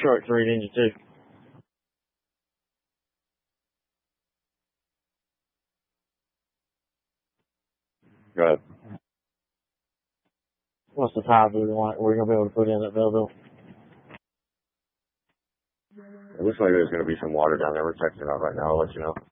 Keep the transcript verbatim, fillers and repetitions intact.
short three, didn't you, too? Go ahead. What's the time we want? We're gonna be able to put in that Belleville. It looks like there's going to be some water down there. We're checking it out right now. I'll let you know.